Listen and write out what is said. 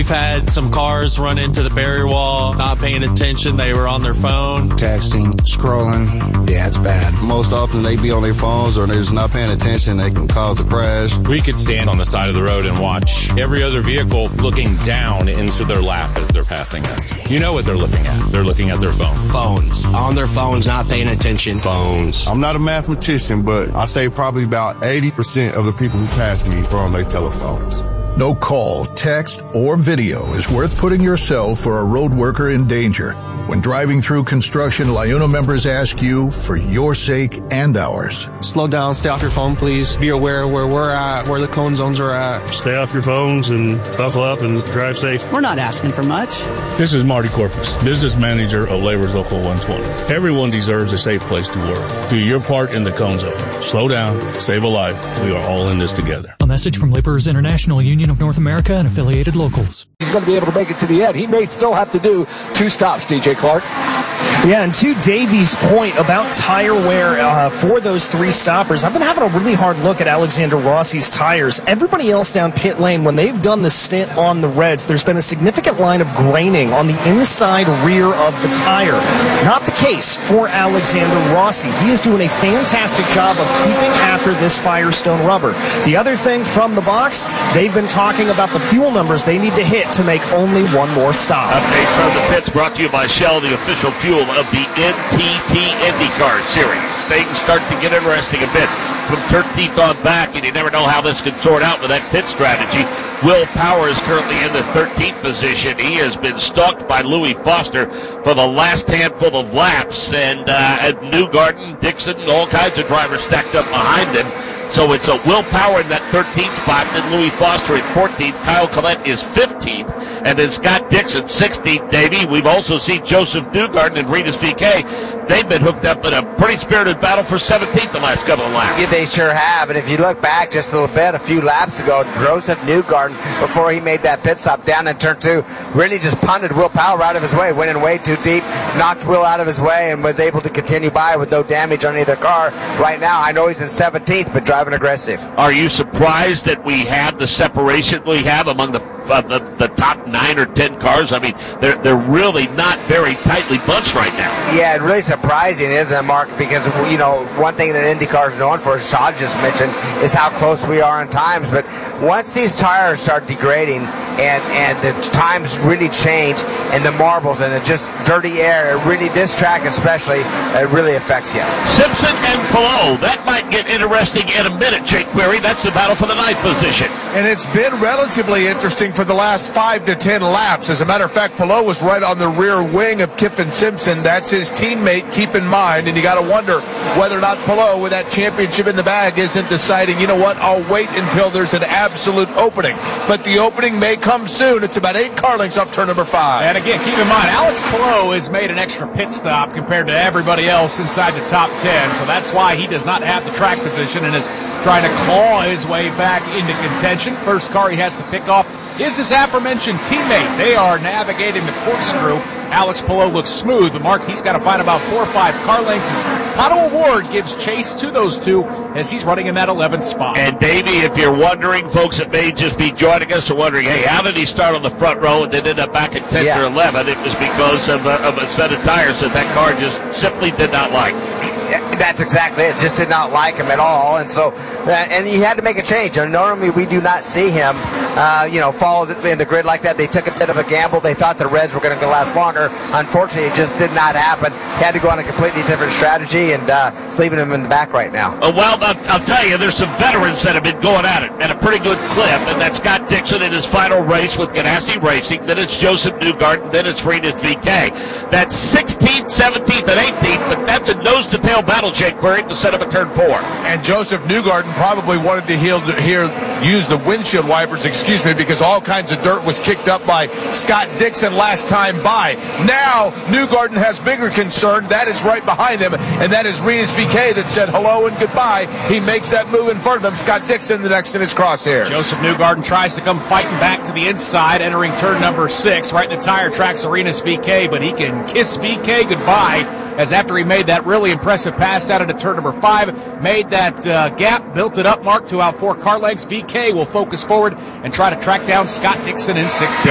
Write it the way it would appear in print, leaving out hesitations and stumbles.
We've had some cars run into the barrier wall, not paying attention. They were on their phone. Texting, scrolling. Yeah, it's bad. Most often they be on their phones or they're just not paying attention. They can cause a crash. We could stand on the side of the road and watch every other vehicle looking down into their lap as they're passing us. You know what they're looking at. They're looking at their phone. Phones. On their phones, not paying attention. Phones. I'm not a mathematician, but I say probably about 80% of the people who pass me are on their telephones. No call, text, or video is worth putting yourself or a road worker in danger. When driving through construction, LIUNA members ask you for your sake and ours. Slow down, stay off your phone, please. Be aware where we're at, where the cone zones are at. Stay off your phones and buckle up and drive safe. We're not asking for much. This is Marty Corpus, business manager of Labor's Local 120. Everyone deserves a safe place to work. Do your part in the cone zone. Slow down, save a life. We are all in this together. A message from Laborers International Union of North America and affiliated locals. He's going to be able to make it to the end. He may still have to do 2 stops, DJ Clark. Yeah, and to Davey's point about tire wear for those 3 stoppers, I've been having a really hard look at Alexander Rossi's tires. Everybody else down pit lane, when they've done the stint on the Reds, there's been a significant line of graining on the inside rear of the tire. Not the case for Alexander Rossi. He is doing a fantastic job of keeping after this Firestone rubber. The other thing from the box, they've been talking about the fuel numbers they need to hit to make only one more stop. Update from the pits brought to you by Shell, the official fuel of the NTT IndyCar Series. Things start to get interesting a bit from 13th on back, and you never know how this could sort out with that pit strategy. Will Power is currently in the 13th position. He has been stalked by Louis Foster for the last handful of laps, and Newgarden, Dixon, all kinds of drivers stacked up behind him. So it's a Will Power in that 13th spot, then Louis Foster in 14th. Kyle Collette is 15th, and then Scott Dixon 16th, Davey. We've also seen Joseph Newgarden and Rinus VeeKay. They've been hooked up in a pretty spirited battle for 17th the last couple of laps. Yeah, they sure have, and if you look back just a little bit, a few laps ago, Joseph Newgarden, before he made that pit stop down in turn 2, really just punted Will Power out of his way, went in way too deep, knocked Will out of his way, and was able to continue by with no damage on either car. Right now, I know he's in 17th, but driving aggressive. Are you surprised that we have the separation we have among the top 9 or 10 cars? I mean, they're really not very tightly bunched right now. Yeah, it's really surprising, isn't it, Mark? Because, you know, one thing that IndyCar is known for, as Sean just mentioned, is how close we are in times. But once these tires start degrading and the times really change and the marbles and it's just dirty air, it really, this track especially, it really affects you. Simpson and Palou, that might get interesting in a minute, Jake Query. That's the battle for the 9th position. And it's been relatively interesting for the last 5 to 10 laps. As a matter of fact, Palou was right on the rear wing of Kyffin Simpson. That's his teammate, keep in mind. And you got to wonder whether or not Palou, with that championship in the bag, isn't deciding, you know what, I'll wait until there's an absolute opening. But the opening may come soon. It's about 8 car lengths off turn number 5. And again, keep in mind, Alex Palou has made an extra pit stop compared to everybody else inside the top 10. So that's why he does not have the track position and is trying to claw his way back into contention. First car he has to pick off is his aforementioned teammate. They are navigating the corkscrew. Alex Palou looks smooth, but Mark, he's got to find about 4 or 5 car lengths. As Pato O'Ward gives chase to those 2 as he's running in that 11th spot. And Davey, if you're wondering, folks that may just be joining us are wondering, hey, how did he start on the front row and then end up back at 10th or 11th? It was because of a set of tires that car just simply did not like. That's exactly it. Just did not like him at all, and so and he had to make a change. Normally, we do not see him, fall in the grid like that. They took a bit of a gamble. They thought the Reds were going to last longer. Unfortunately, it just did not happen. He had to go on a completely different strategy, and it's leaving him in the back right now. Well, I'll tell you, there's some veterans that have been going at it at a pretty good clip, and that's Scott Dixon in his final race with Ganassi Racing. Then it's Joseph Newgarden. Then it's Rinus VeeKay. That's 16th, 17th, and 18th, but that's a nose-to-tail battle, Jake Query, to set up a turn 4. And Joseph Newgarden probably wanted to use the windshield wipers, because all kinds of dirt was kicked up by Scott Dixon last time by. Now, Newgarden has bigger concern. That is right behind him, and that is Rinus VeeKay that said hello and goodbye. He makes that move in front of him. Scott Dixon the next in his crosshair. Joseph Newgarden tries to come fighting back to the inside, entering turn number 6, right in the tire tracks of Rinus VeeKay, but he can kiss VeeKay goodbye, as after he made that really impressive pass out into turn number 5, made that gap, built it up, Mark, to out 4 car lengths. VeeKay will focus forward and try to track down Scott Dixon in 6th.